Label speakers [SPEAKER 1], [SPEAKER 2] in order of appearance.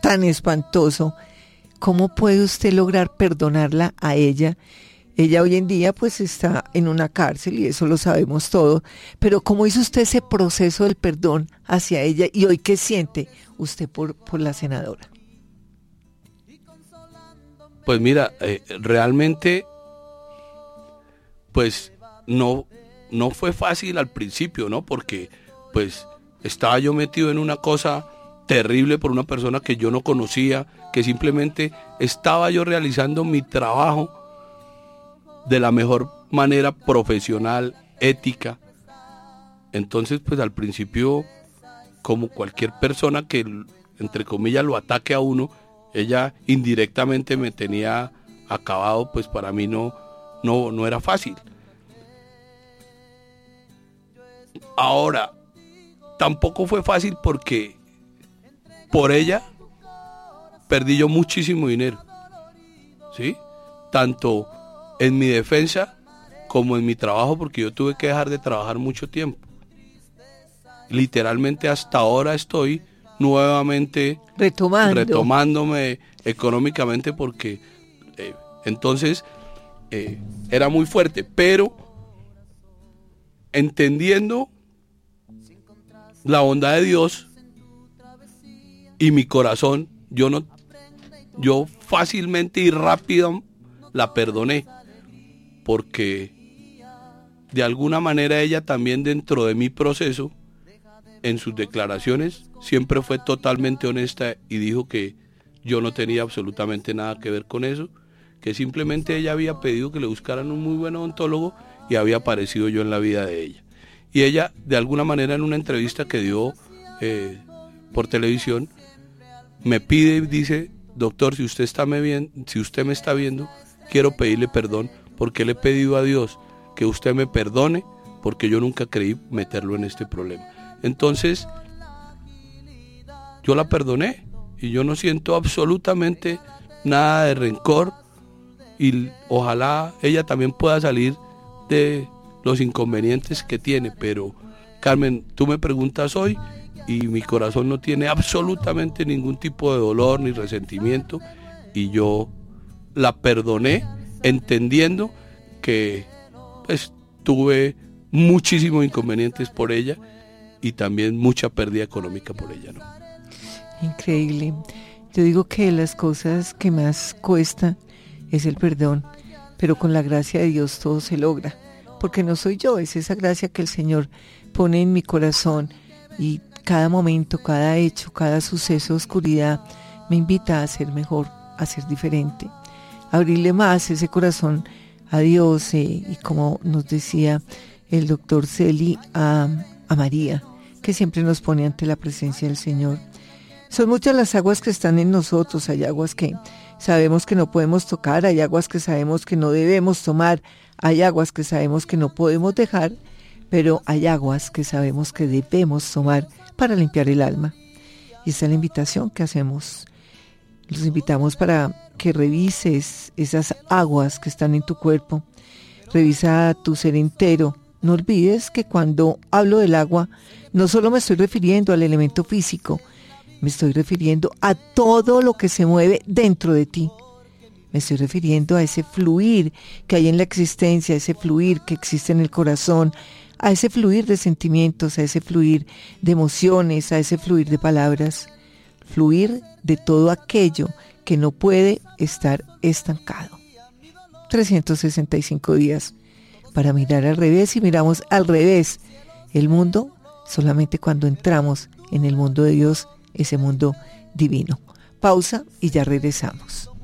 [SPEAKER 1] tan espantoso, ¿cómo puede usted lograr perdonarla a ella? Ella hoy en día pues está en una cárcel y eso lo sabemos todo, pero ¿cómo hizo usted ese proceso del perdón hacia ella y hoy qué siente usted por la senadora?
[SPEAKER 2] Pues mira, realmente pues no fue fácil al principio, ¿no? Porque pues estaba yo metido en una cosa terrible por una persona que yo no conocía, que simplemente estaba yo realizando mi trabajo de la mejor manera profesional, ética. Entonces, pues al principio, como cualquier persona que, entre comillas, lo ataque a uno, ella indirectamente me tenía acabado, pues para mí no era fácil. Ahora, tampoco fue fácil porque por ella perdí yo muchísimo dinero, ¿sí? Tanto en mi defensa como en mi trabajo, porque yo tuve que dejar de trabajar mucho tiempo. Literalmente hasta ahora estoy nuevamente retomándome económicamente porque entonces era muy fuerte, pero entendiendo la bondad de Dios y mi corazón, yo fácilmente y rápido la perdoné, porque de alguna manera ella también dentro de mi proceso, en sus declaraciones, siempre fue totalmente honesta y dijo que yo no tenía absolutamente nada que ver con eso, que simplemente ella había pedido que le buscaran un muy buen odontólogo y había aparecido yo en la vida de ella. Y ella, de alguna manera, en una entrevista que dio por televisión, me pide y dice: doctor, si usted me está viendo, quiero pedirle perdón porque le he pedido a Dios que usted me perdone porque yo nunca creí meterlo en este problema. Entonces, yo la perdoné y yo no siento absolutamente nada de rencor y ojalá ella también pueda salir de los inconvenientes que tiene. Pero, Carmen, tú me preguntas hoy y mi corazón no tiene absolutamente ningún tipo de dolor ni resentimiento y yo la perdoné entendiendo que pues tuve muchísimos inconvenientes por ella y también mucha pérdida económica por ella, ¿no?
[SPEAKER 1] Increíble. Yo digo que las cosas que más cuesta es el perdón, pero con la gracia de Dios todo se logra, porque no soy yo, es esa gracia que el Señor pone en mi corazón y cada momento, cada hecho, cada suceso de oscuridad me invita a ser mejor, a ser diferente, a abrirle más ese corazón a Dios y como nos decía el doctor Celi, a María, que siempre nos pone ante la presencia del Señor. Son muchas las aguas que están en nosotros, hay aguas que sabemos que no podemos tocar, hay aguas que sabemos que no debemos tomar, hay aguas que sabemos que no podemos dejar, pero hay aguas que sabemos que debemos tomar para limpiar el alma. Y esa es la invitación que hacemos. Los invitamos para que revises esas aguas que están en tu cuerpo, revisa tu ser entero. No olvides que cuando hablo del agua, no solo me estoy refiriendo al elemento físico, me estoy refiriendo a todo lo que se mueve dentro de ti. Me estoy refiriendo a ese fluir que hay en la existencia, a ese fluir que existe en el corazón, a ese fluir de sentimientos, a ese fluir de emociones, a ese fluir de palabras. Fluir de todo aquello que no puede estar estancado. 365 días para mirar al revés y miramos al revés el mundo solamente cuando entramos en el mundo de Dios, ese mundo divino. Pausa y ya regresamos.